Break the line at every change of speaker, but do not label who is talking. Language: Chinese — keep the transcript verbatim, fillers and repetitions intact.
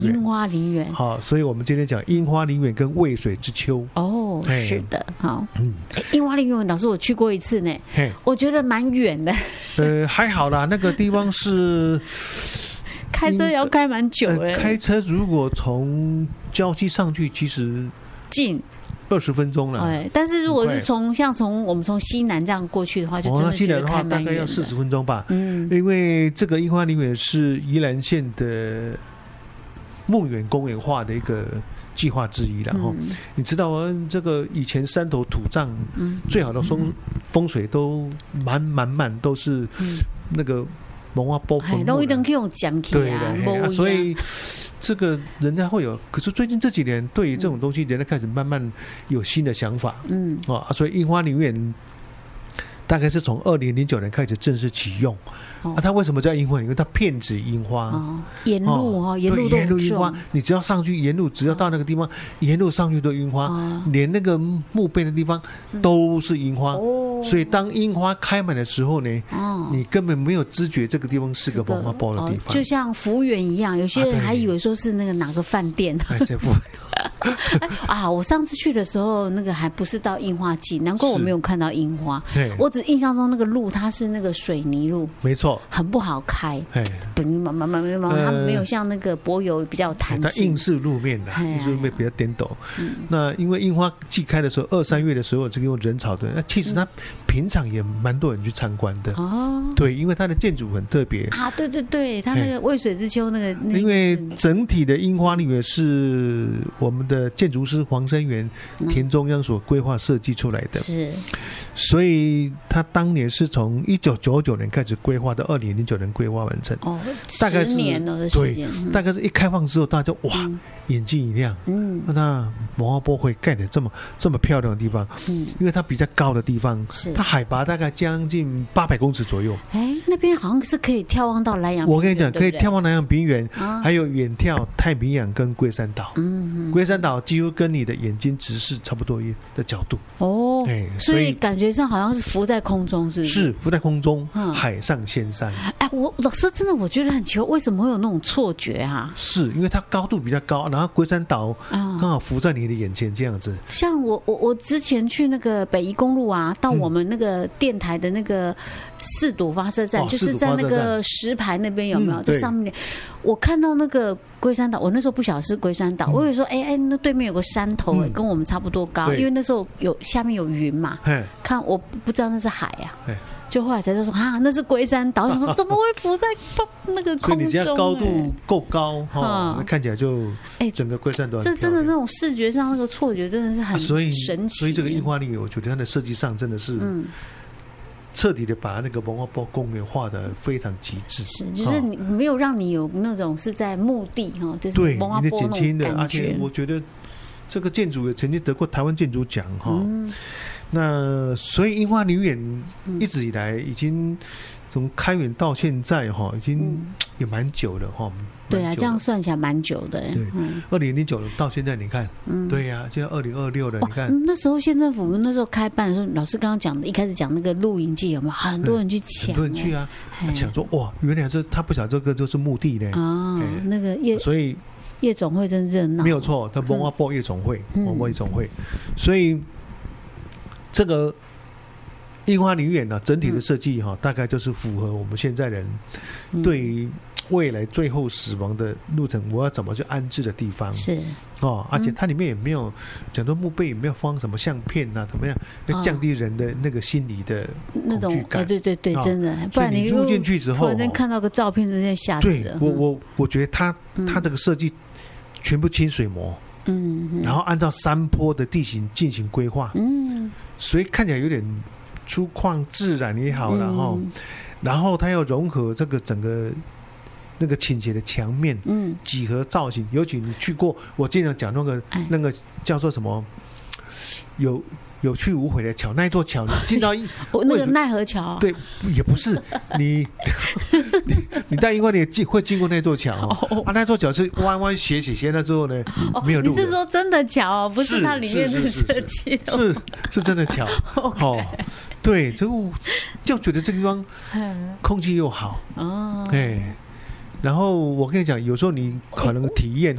樱花陵园。
好，所以我们今天讲樱花陵园跟渭水之丘。
哦，是的，好。嗯，樱花陵园老师我去过一次呢，我觉得蛮远的。
呃，还好啦，那个地方是
开车要开蛮久的、
呃。开车如果从礁溪上去，其实
近。
二十分钟了，
哎，但是如果是从像从我们从西南这样过去的话，就真的觉得开蛮远的。
大概要四十分钟吧。嗯，因为这个樱花陵园是宜兰县的牧原公园化的一个计划之一了。嗯，你知道吗？这个以前山头土葬最好的风风水都满满满都是那个蒙阿波坟墓，
都一定可以用讲起啊，
对，所以。这个人家会有，可是最近这几年对于这种东西，人家开始慢慢有新的想法，嗯，啊，所以樱花陵园大概是从二零零九年开始正式启用。哦、啊，它为什么叫樱花陵园？它片指樱花，
哦、沿路哦，沿路都
沿路樱花，你只要上去，沿路只要到那个地方，沿路上去都樱花，哦、连那个墓碑的地方都是樱花。哦，所以当樱花开满的时候呢，哦、你根本没有知觉这个地方是个文化包的地方，
哦，就像福园一样，有些人还以为说是那个哪个饭店。
哎，这福
啊，我上次去的时候，那个还不是到樱花季，难怪我没有看到樱花。我只印象中那个路它是那个水泥路，
没错。
很不好开，它没有像那个柏油比较有弹性，
它硬式路面的，硬式路面比较颠陡。那因为樱花季开的时候，二三月的时候，这个用人潮的，那其实它平常也蛮多人去参观的。哦，对，因为它的建筑很特别
啊，对对对，它那个渭水之丘那个，
因为整体的樱花陵园是我们的建筑师黄生源田中央所规划设计出来的，
是，
所以他当年是从一九九九年开始规划的，二零零九年规划完成，
哦，大概是十年了的时间，
对，大概是一开放之后，大家就哇，嗯、眼睛一亮，嗯，那蒙阿波会盖的这么这么漂亮的地方，嗯，因为它比较高的地方，是它海拔大概将近八百公尺左右，
哎，那边好像是可以眺望到南洋，
我跟你讲，可以眺望南洋平原，啊、还有远眺太平洋跟龟山岛，嗯，嗯龟山岛几乎跟你的眼睛直视差不多的角度，
哦，哎，所以感觉上好像是浮在空中，是不是？
是浮在空中，嗯、海上仙山。
哎，我老师真的我觉得很奇怪，为什么会有那种错觉啊？
是因为它高度比较高，然后龟山岛刚好浮在你的眼前这样子。
像我我我之前去那个北宜公路啊，到我们那个电台的那个四堵发射站，嗯、就是在那个石牌那边有没有？嗯、在上面，我看到那个龟山岛，我那时候不晓得是龟山岛，嗯、我以为说，哎哎，那对面有个山头，嗯、跟我们差不多高，因为那时候有下面有云嘛，看我不知道那是海啊。就后来才说啊，那是龟山岛。想说怎么会浮在那个空中？所以
你只要高度够高，哈、嗯，看起来就哎，整个龟山岛、欸、
这真的那种视觉上那个错觉真的是很神奇。
所以这个樱花陵园，我觉得它的设计上真的是嗯。彻底的把那个文化波公园画的非常极致，
是就是你没有让你有那种是在墓地哈，就是文化波那种感觉。而且
我觉得这个建筑也曾经得过台湾建筑奖哈。嗯那所以樱花陵园一直以来已经从开园到现在哈，已经也蛮久了哈。
对啊，这样算起来蛮久的。
对，二零零九到现在你看，嗯，对呀、啊，现在二零二六了，你看、
哦、那时候县政府那时候开办的时候，老师刚刚讲的，一开始讲那个露营季有没有很多人去抢、欸？
很多人去啊，抢说哇，原来这他不晓得这个就是墓地呢。
哦，那个夜
所以
夜总会真热闹，
没有错，他文化部夜总会，文化夜总会，所以。这个樱花陵园呢，整体的设计哈、嗯，大概就是符合我们现在人对于未来最后死亡的路程，我要怎么去安置的地方
是
哦，而且它里面也没有讲到墓碑，也没有放什么相片啊，怎么样，要降低人的那个心理的恐惧感。
哦、对对对，真的，不然
你入进去之后，
突然看到个照片，直接吓死了。
对我我我觉得它它这个设计全部清水模。嗯，然后按照山坡的地形进行规划，嗯，所以看起来有点粗犷自然也好了哈、嗯，然后它又融合这个整个那个倾斜的墙面，嗯，几何造型，尤其你去过，我经常讲那个、哎、那个叫做什么有。有去无回的桥，那一座桥你进到一
那个奈何桥、啊，
对，也不是你你你在樱花里会经过那座桥、哦、啊，那座桥是弯弯斜斜斜，那之后呢、哦、没有路。
你是说真的桥、哦，不是它里面的设计？
是 是, 是, 是, 是真的桥哦，对，就就觉得这个地方空气又好哦，对。然后我跟你讲，有时候你可能体验